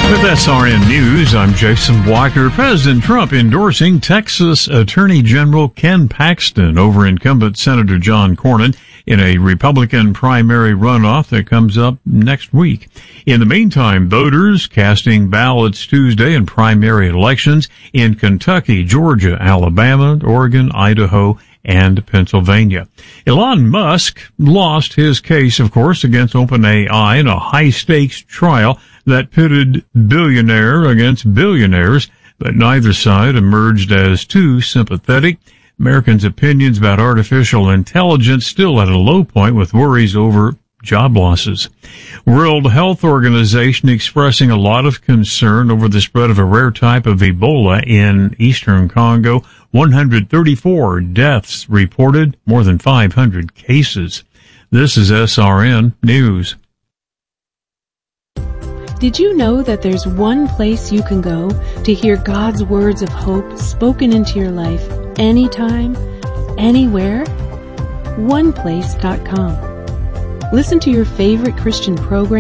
With SRN News, I'm Jason Walker. President Trump endorsing Texas Attorney General Ken Paxton over incumbent Senator John Cornyn in a Republican primary runoff that comes up next week. In the meantime, voters casting ballots Tuesday in primary elections in Kentucky, Georgia, Alabama, Oregon, Idaho, and Pennsylvania. Elon Musk lost his case, of course, against OpenAI in a high-stakes trial that pitted billionaire against billionaires, but neither side emerged as too sympathetic. Americans' opinions about artificial intelligence still at a low point with worries over job losses. World Health Organization expressing a lot of concern over the spread of a rare type of Ebola in eastern Congo. 134 deaths reported, more than 500 cases. This is SRN News. Did you know that there's one place you can go to hear God's words of hope spoken into your life anytime, anywhere? OnePlace.com. Listen to your favorite Christian program